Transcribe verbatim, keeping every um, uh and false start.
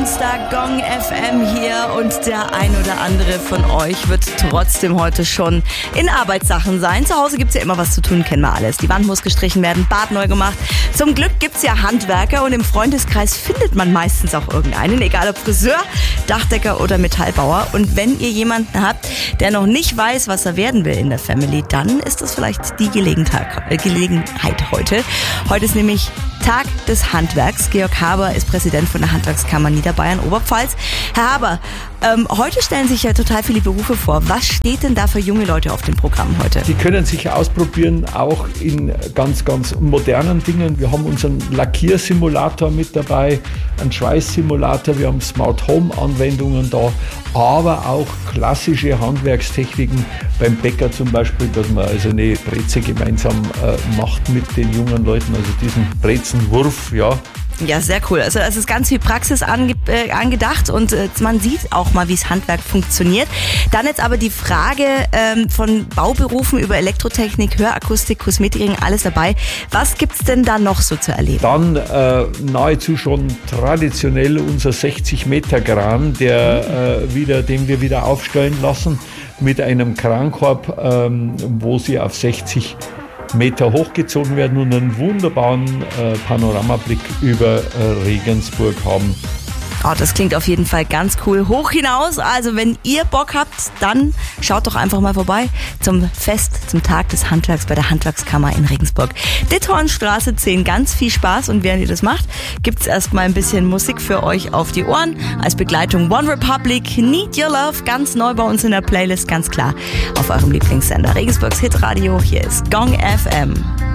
Dienstag, Gong F M hier und der ein oder andere von euch wird trotzdem heute schon in Arbeitssachen sein. Zu Hause gibt's ja immer was zu tun, kennen wir alles. Die Wand muss gestrichen werden, Bad neu gemacht. Zum Glück gibt's ja Handwerker und im Freundeskreis findet man meistens auch irgendeinen, egal ob Friseur, Dachdecker oder Metallbauer. Und wenn ihr jemanden habt, der noch nicht weiß, was er werden will in der Family, dann ist das vielleicht die Gelegenheit, äh, Gelegenheit heute. Heute ist nämlich Tag des Handwerks. Georg Haber ist Präsident von der Handwerkskammer Niederbayern Oberpfalz. Herr Haber, ähm, heute stellen sich ja total viele Berufe vor. Was steht denn da für junge Leute auf dem Programm heute? Die können sich ausprobieren, auch in ganz, ganz modernen Dingen. Wir haben unseren Lackiersimulator mit dabei, einen Schweißsimulator, wir haben Smart Home Anwendungen da, aber auch klassische Handwerkstechniken beim Bäcker zum Beispiel, dass man also eine Breze gemeinsam äh, macht mit den jungen Leuten, also diesen Brezenwurf, ja. Ja, sehr cool. Also es ist ganz viel Praxis ange- äh, angedacht und äh, man sieht auch mal, wie das Handwerk funktioniert. Dann jetzt aber die Frage ähm, von Bauberufen über Elektrotechnik, Hörakustik, Kosmetikring, alles dabei. Was gibt's denn da noch so zu erleben? Dann äh, nahezu schon traditionell unser sechzig Meter Kran, der äh, wieder, den wir wieder aufstellen lassen mit einem Krankorb, ähm, wo sie auf sechzig Meter hochgezogen werden und einen wunderbaren äh, Panoramablick über äh, Regensburg haben. Oh, das klingt auf jeden Fall ganz cool. Hoch hinaus, also wenn ihr Bock habt, dann schaut doch einfach mal vorbei zum Fest, zum Tag des Handwerks bei der Handwerkskammer in Regensburg. Ditthornstraße zehn, ganz viel Spaß und während ihr das macht, gibt's erstmal ein bisschen Musik für euch auf die Ohren. Als Begleitung One Republic, Need Your Love, ganz neu bei uns in der Playlist, ganz klar auf eurem Lieblingssender Regensburgs Hitradio. Hier ist Gong F M.